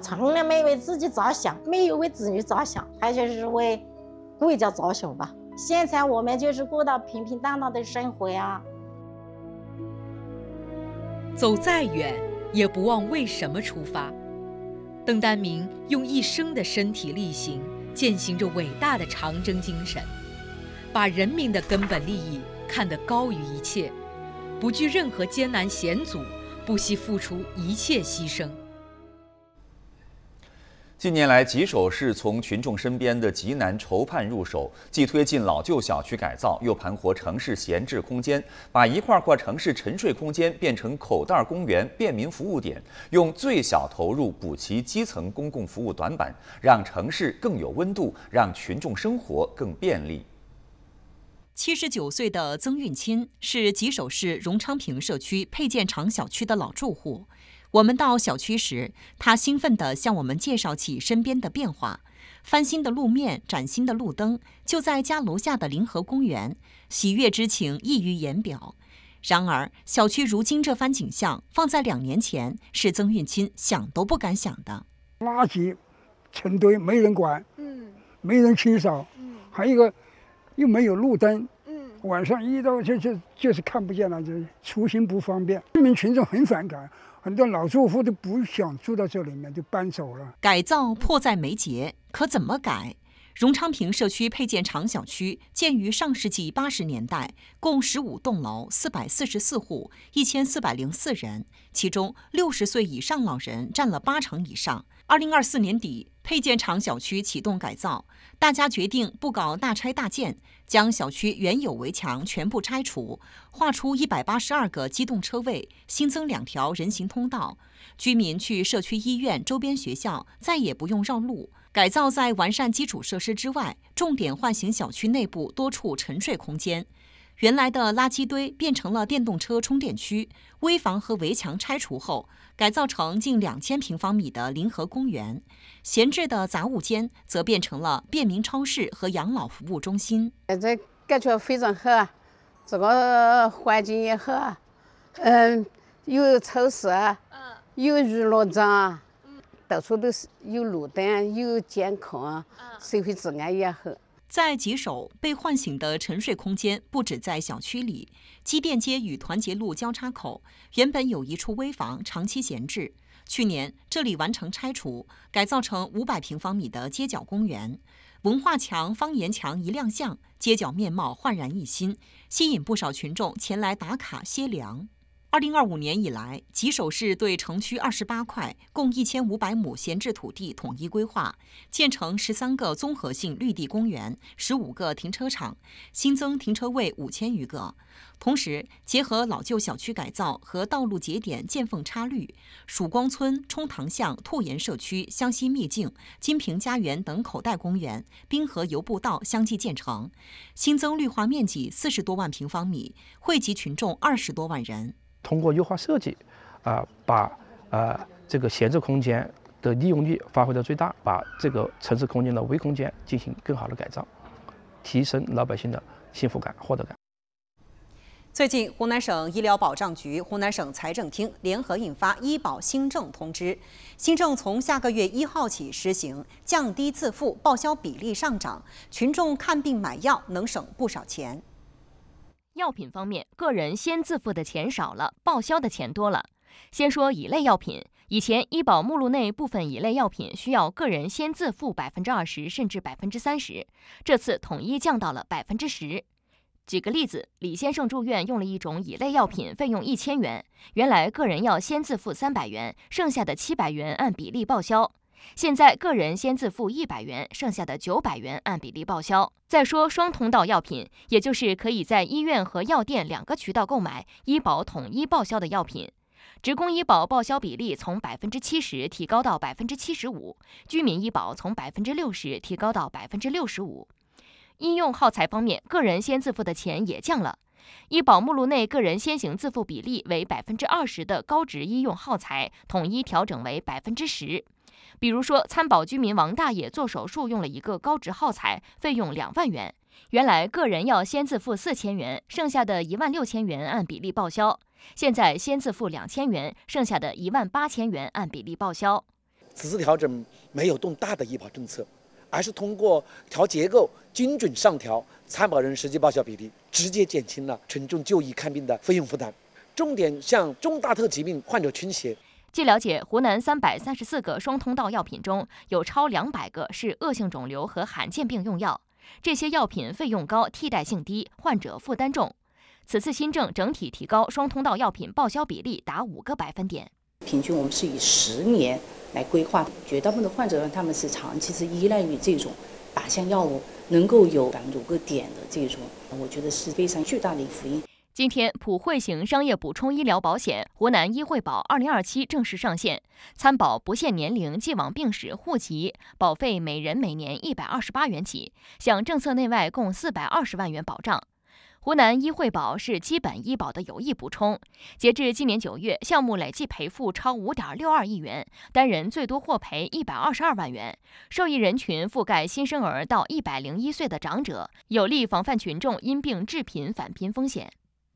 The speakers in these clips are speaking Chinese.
从来没为自己着想，没有为子女着想，还就是为国家着想吧。现在我们就是过到平平淡淡的生活呀。 走再远，也不忘为什么出发。邓丹明用一生的身体力行，践行着伟大的长征精神，把人民的根本利益看得高于一切，不惧任何艰难险阻，不惜付出一切牺牲。 近年来，吉首市从群众身边的急难筹盼入手，既推进老旧小区改造，又盘活城市闲置空间，把一块块城市沉睡空间变成口袋公园、便民服务点，用最小投入补齐基层公共服务短板，让城市更有温度，让群众生活更便利。 79岁的曾运钦是吉首市荣昌坪社区配件厂小区的老住户。我们到小区时，他兴奋地向我们介绍起身边的变化：翻新的路面、崭新的路灯，就在家楼下的临河公园，喜悦之情溢于言表。然而，小区如今这番景象，放在2年前，是曾运钦想都不敢想的。 垃圾成堆，没人管，没人清扫，还有一个又没有路灯，晚上一到就是看不见了，就出行不方便，居民群众很反感。很多老住户都不想住到这里面，就搬走了。 改造迫在眉睫，可怎么改？荣昌坪社区配件厂小区建于上世纪80年代，共15栋楼，444户，1404人，其中60岁以上老人占了80%以上。2024年底，配件厂小区启动改造，大家决定不搞大拆大建，将小区原有围墙全部拆除，划出182个机动车位，新增2条人行通道。居民去社区医院、周边学校再也不用绕路。改造在完善基础设施之外，重点唤醒小区内部多处沉睡空间。原来的垃圾堆变成了电动车充电区，危房和围墙拆除后，改造成近2000平方米的临河公园。闲置的杂物间则变成了便民超市和养老服务中心。 这感觉非常好，这个环境也好，有超市，有娱乐场，到处都是有路灯，有监控，社会治安也好。 在吉首，被唤醒的沉睡空间不止在小区里。机电街与团结路交叉口原本有一处危房，长期闲置。去年，这里完成拆除，改造成500平方米的街角公园。文化墙、方言墙一亮相，街角面貌焕然一新，吸引不少群众前来打卡歇凉。2025年以来，吉首市对城区28块、共1500亩闲置土地统一规划，建成13个综合性绿地公园、15个停车场，新增停车位5000余个。同时，结合老旧小区改造和道路节点见缝插绿，曙光村、冲塘巷、兔岩社区、湘西秘境、金平家园等口袋公园、滨河游步道相继建成，新增绿化面积40多万平方米，惠及群众20多万人。 通过优化设计，把这个闲置空间的利用率发挥到最大，把这个城市空间的微空间进行更好的改造，提升老百姓的幸福感、获得感。 最近，湖南省医疗保障局、湖南省财政厅联合印发医保新政通知，新政从下个月1号起实行，降低自付报销比例上涨，群众看病买药能省不少钱。 药品方面，个人先自付的钱少了，报销的钱多了。先说乙类药品，以前医保目录内部分乙类药品需要个人先自付20%甚至30%，这次统一降到了10%。举个例子，李先生住院用了一种乙类药品，费用1000元，原来个人要先自付300元，剩下的700元按比例报销。现在个人先自付100元，剩下的900元按比例报销。再说双通道药品，也就是可以在医院和药店2个渠道购买，医保统一报销的药品，职工医保报销比例从70%提高到75%，居民医保从60%提高到65%。医用耗材方面，个人先自付的钱也降了。医保目录内个人先行自付比例为20%的高值医用耗材，统一调整为10%。比如说，参保居民王大爷做手术用了一个高值耗材，费用2万元。原来个人要先自付4000元，剩下的16000元按比例报销。现在先自付2000元，剩下的18000元按比例报销。 此次调整没有动大的医保政策，而是通过调结构、精准上调参保人实际报销比例，直接减轻了群众就医看病的费用负担，重点向中大特疾病患者倾斜。 据了解，湖南334个双通道药品中有超200个是恶性肿瘤和罕见病用药，这些药品费用高、替代性低，患者负担重。此次新政整体提高双通道药品报销比例达5个百分点。 平均我们是以10年来规划，绝大部分的患者他们是长期是依赖于这种靶向药物，能够有5个点的这种，我觉得是非常巨大的一个福音。 今天，普惠型商业补充医疗保险湖南医惠保2027正式上线，参保不限年龄、既往病史、户籍，保费每人每年128元起，享政策内外共420万元保障。湖南医惠保是基本医保的有益补充，截至今年9月，项目累计赔付超5.62亿元，单人最多获赔122万元。受益人群覆盖新生儿到101岁的长者，有力防范群众因病致贫返贫风险。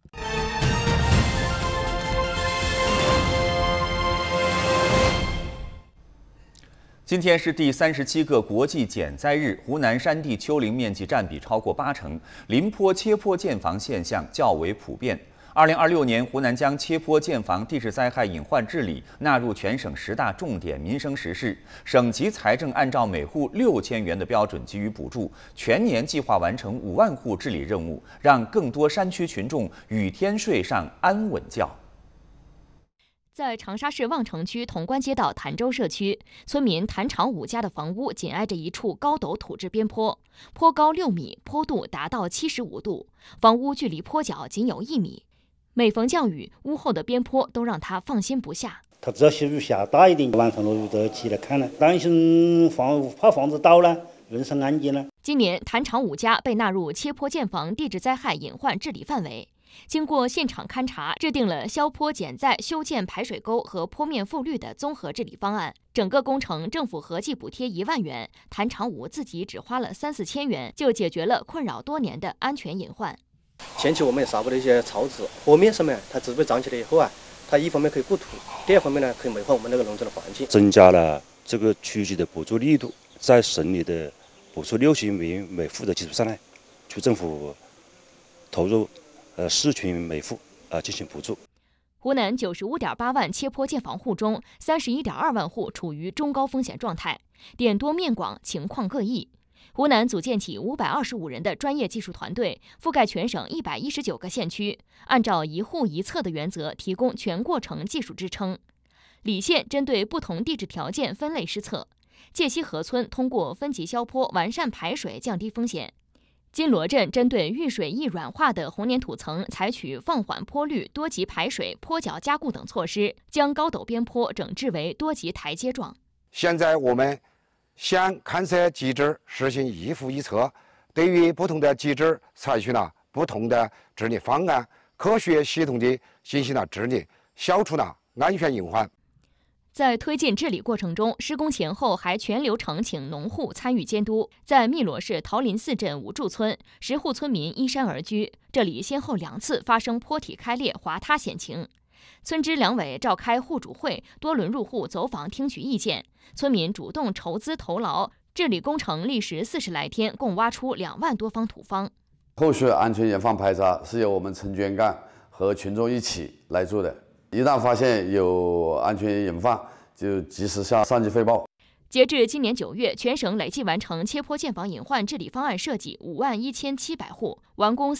今天是第37个国际减灾日，湖南山地丘陵面积占比超过80%，林坡切坡建房现象较为普遍。2026年，湖南将切坡建房地质灾害隐患治理纳入全省10大重点民生实事，省级财政按照每户6000元的标准给予补助，全年计划完成5万户治理任务，让更多山区群众雨天睡上安稳觉。 在长沙市望城区潼关街道潭州社区，村民谭长武家的房屋紧挨着一处高陡土质边坡，坡高6米，坡度达到75度，房屋距离坡脚仅有1米。每逢降雨，屋后的边坡都让他放心不下。 他只要些雨下大一点，晚上落雨都起来看了，担心怕房子倒了，人身安全了。 今年，谭长武家被纳入切坡建房地质灾害隐患治理范围。经过现场勘查，制定了削坡减灾、修建排水沟和坡面覆绿的综合治理方案。整个工程政府合计补贴1万元，谭长武自己只花了3-4千元，就解决了困扰多年的安全隐患。 前期我们也撒布了一些草籽，坡面上面它植被长起来以后啊，它一方面可以固土，第二方面呢可以美化我们那个农村的环境， 增加了这个区级的补助力度，在省里的补助60元每户的基础上呢，区政府投入4群每户进行补助。 湖南95.8万切坡建房户中，31.2万户处于中高风险状态，点多面广，情况各异。湖南组建起525人的专业技术团队，覆盖全省119个县区，按照一户一测的原则提供全过程技术支撑。澧县针对不同地质条件分类施测，界西河村通过分级削坡完善排水，降低风险。金罗镇针对遇水易软化的红粘土层，采取放缓坡率、多级排水、坡脚加固等措施，将高陡边坡整治为多级台阶状。 现在我们先勘测机制实行一户一测，对于不同的机制采取了不同的治理方案，科学系统地进行了治理，消除了安全隐患。 在推进治理过程中，施工前后还全流程请农户参与监督。在汨罗市桃林寺镇五柱村，10户村民依山而居，这里先后2次发生坡体开裂、滑塌险情。村支两委召开户主会，多轮入户走访听取意见，村民主动筹资投劳，治理工程历时40来天，共挖出2万多方土方。 后续安全隐患排查是由我们村捐干和群众一起来做的。一旦发现有安全隐患，就及时向上级汇报。 截至今年9月，全省累计完成切坡建房隐患治理方案设计51700户，完工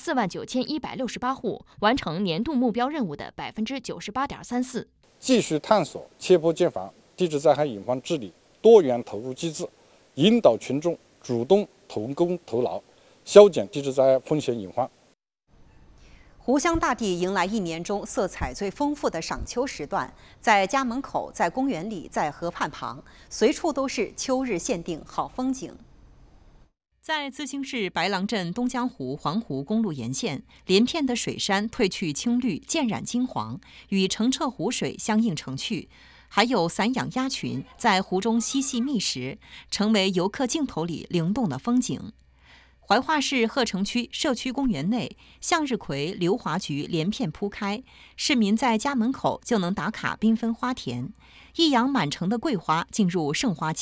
49168户，完成年度目标任务的98.34%。 继续探索切坡建房地质灾害隐患治理多元投入机制，引导群众主动投工投劳，消减地质灾害风险隐患。 湖湘大地迎来1年中色彩最丰富的赏秋时段，在家门口，在公园里，在河畔旁，随处都是秋日限定好风景。 在自兴市白狼镇东江湖环湖公路沿线，连片的水杉褪去青绿，渐染金黄，与澄澈湖水相映成趣。还有散养鸭群在湖中嬉戏觅食，成为游客镜头里灵动的风景。 怀化市鹤城区社区公园内，向日葵、硫华菊连片铺开，市民在家门口就能打卡缤纷花田。一养满城的桂花进入盛花期。